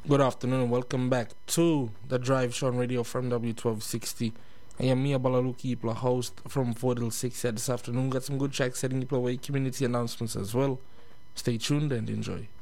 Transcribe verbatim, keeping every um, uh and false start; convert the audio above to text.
Good afternoon and welcome back to the Drive Show on Radio from W twelve sixty. I am Mia Balaluki, your host from four till six here this afternoon. Got some good tracks setting you away, community announcements as well. Stay tuned and enjoy.